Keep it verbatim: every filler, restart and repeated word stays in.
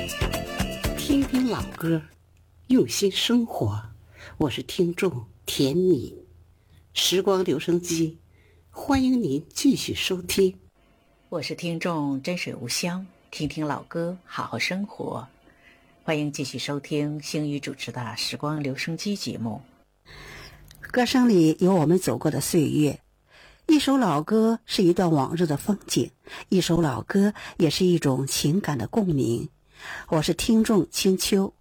听听老歌，用心生活。我是听众田敏，时光留声机，欢迎您继续收听。 我是听众真水无香，听听老歌，好好生活。欢迎继续收听星宇主持的时光留声机节目。 歌声里有我们走过的岁月，一首老歌是一段往日的风景，一首老歌也是一种情感的共鸣。我是听众青秋，